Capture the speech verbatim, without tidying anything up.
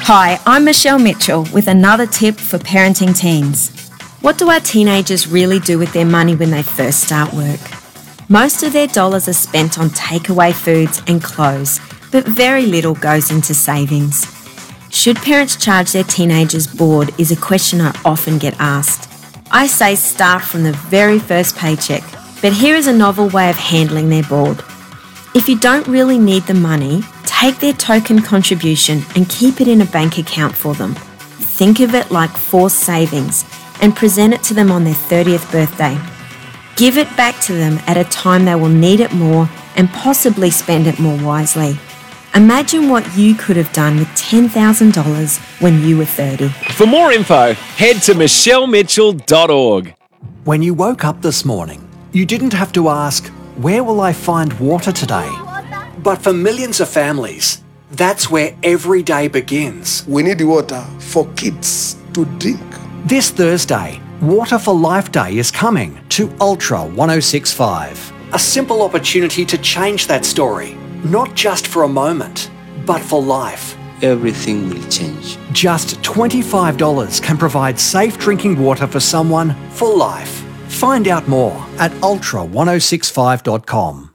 Hi, I'm Michelle Mitchell with another tip for parenting teens. What do our teenagers really do with their money when they first start work? Most of their dollars are spent on takeaway foods and clothes, but very little goes into savings. Should parents charge their teenagers board is a question I often get asked. I say start from the very first paycheck, but here is a novel way of handling their board. If you don't really need the money, take their token contribution and keep it in a bank account for them. Think of it like forced savings and present it to them on their thirtieth birthday. Give it back to them at a time they will need it more and possibly spend it more wisely. Imagine what you could have done with ten thousand dollars when you were thirty. For more info, head to michelle mitchell dot org. When you woke up this morning, you didn't have to ask, where will I find water today? But for millions of families, that's where every day begins. We need water for kids to drink. This Thursday, Water for Life Day is coming to Ultra one oh six point five. A simple opportunity to change that story, not just for a moment, but for life. Everything will change. Just twenty-five dollars can provide safe drinking water for someone for life. Find out more at ultra one oh six five dot com.